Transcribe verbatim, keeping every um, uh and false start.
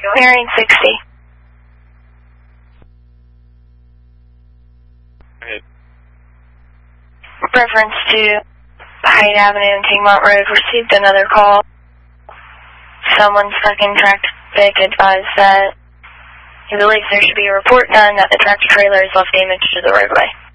Bearing sixty. Ahead. Reference to Hyde Avenue and Kingmont Road, received another call. Someone stuck in traffic advised that he believes there should be a report done that the tractor trailer has left damage to the roadway.